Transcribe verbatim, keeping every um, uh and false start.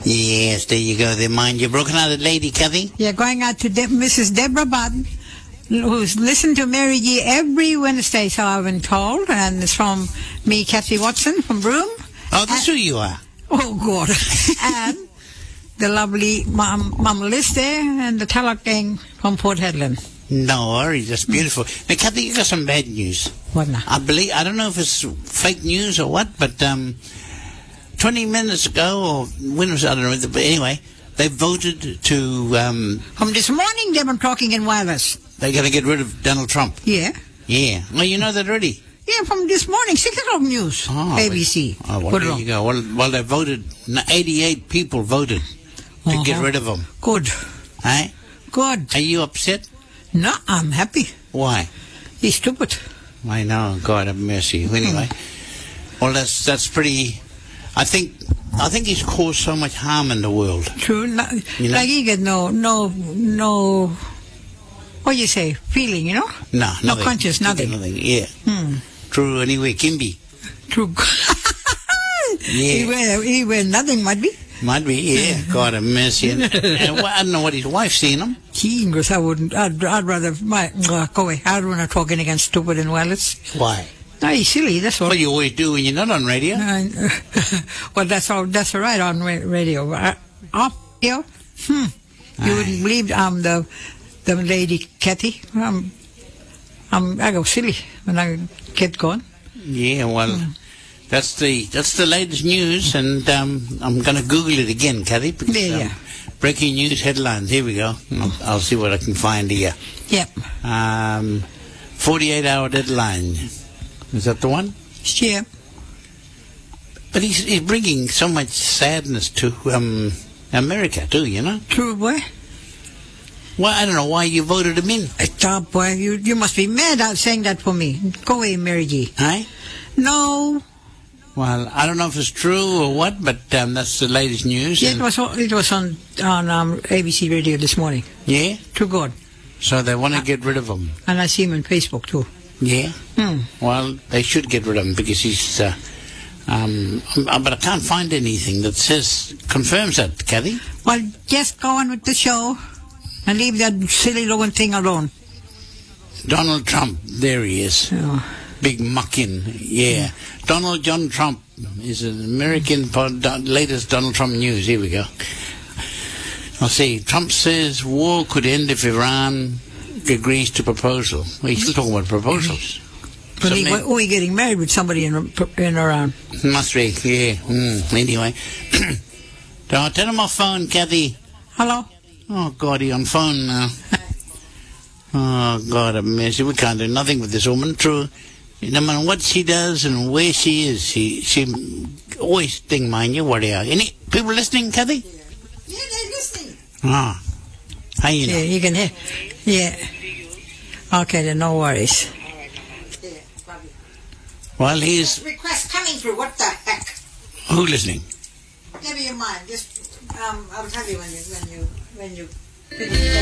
Yes, there you go. There, mind your broken-hearted lady, Kathy. Yeah, going out to De- Missus Deborah Barton, who's listened to Mary G every Wednesday, so I've been told, and it's from me, Kathy Watson, from Broome. Oh, that's who you are. Oh, God. And the lovely Mum, Mum Liz there, and the Tallock gang from Port Hedland. No worries, that's beautiful. Mm. Now, Kathy, you got some bad news. What now? I believe, I don't know if it's fake news or what, but um, twenty minutes ago, or when was it, I don't know, but anyway, they voted to... Um, from this morning, they've been talking in wireless. They're going to get rid of Donald Trump. Yeah. Yeah. Well, you know that already. Yeah, from this morning, six o'clock news, oh, A B C. Oh, well, there you go. Well, well, they voted, eighty-eight people voted to uh-huh. get rid of him. Good. Eh? Good. Are you upset? No, I'm happy. Why? He's stupid. I know. God have mercy. Anyway, mm. well, that's that's pretty. I think I think he's caused so much harm in the world. True. No, you know? Like he got no no no. What do you say? Feeling, you know? No, no nothing. conscious, nothing. Nothing. Yeah. Hmm. True. Anyway, Kimby. True. Yeah. He wear, he wear nothing, might be. Might be, yeah. God have mercy. And, and I don't know what his wife's seen him. He English, I wouldn't. I'd, I'd rather. My, uh, go away. I don't want to talk anything against stupid and wireless. Why? No, he's silly. That's all. Well, you always do when you're not on radio. Uh, well, that's all. That's all right on ra- radio. Uh, off here, hmm. You Aye. Wouldn't believe I'm the the lady Kathy. I'm, I'm. I go silly when I get going. Yeah. Well. Mm. That's the that's the latest news, and um, I'm going to Google it again, Kathy. Because, yeah, yeah. Um, breaking news headlines. Here we go. I'll, I'll see what I can find here. Yep. Um, forty-eight hour deadline. Is that the one? Yeah. But he's, he's bringing so much sadness to um, America, too, you know? True, boy. Well, I don't know why you voted him in. Stop, boy. You, you must be mad out saying that for me. Go away, Mary G. Aye? No. Well, I don't know if it's true or what, but um, that's the latest news. Yeah, it was it was on on um, A B C Radio this morning. Yeah? True God. So they want to uh, get rid of him. And I see him on Facebook too. Yeah? Hmm. Well, they should get rid of him because he's... Uh, um, but I can't find anything that says, confirms that, Kathy. Well, just go on with the show and leave that silly looking thing alone. Donald Trump, there he is. Oh. Big muckin, yeah. Mm. Donald John Trump is an American pod, latest Donald Trump news. Here we go. I'll see. Trump says war could end if Iran agrees to proposal. Well, he's still talking about proposals. But he, oh, he getting married with somebody in in Iran. Must be, yeah. Mm. Anyway, don't turn him off phone, Kathy. Hello. Oh God, he on phone now. Oh God, have mercy. We can't do nothing with this woman. True. No matter what she does and where she is, she she always think, mind you, what are you? Any people listening, Kathy? Yeah, they're listening. Ah, how you know? Yeah, you can hear. Yeah. Okay, then no worries. Well, he's request coming through. What the heck? Who listening? Never your mind. Just um, I'll tell you when you when you when you finish.